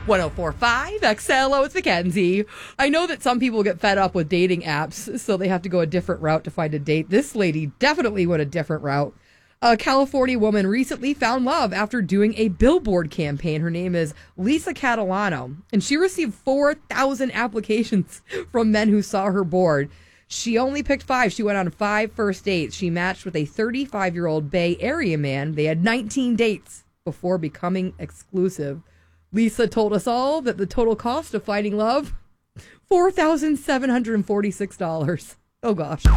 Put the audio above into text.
1045 XLO, it's Mackenzie. I know that some people get fed up with dating apps, so they have to go a different route to find a date. This lady definitely went a different route. A California woman recently found love after doing a billboard campaign. Her name is Lisa Catalano, and she received 4,000 applications from men who saw her board. She only picked 5. She went on 5 first dates. She matched with a 35-year-old Bay Area man. They had 19 dates before becoming exclusive. Lisa told us all that the total cost of finding love, $4,746. Oh, gosh.